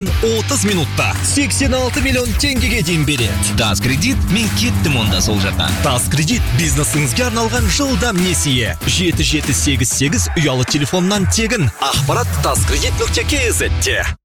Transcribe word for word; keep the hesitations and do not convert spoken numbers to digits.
отыз минутта сексен алты миллион теңгеге дейін береді. Тас кредит, мен кеттім онда сол жаққа. Тас кредит бизнесіңізге арналған жылдам несие. жеті жеті сегіз сегіз ұялы телефоннан тегін. Ақпарат таскредит нүкте кз-те.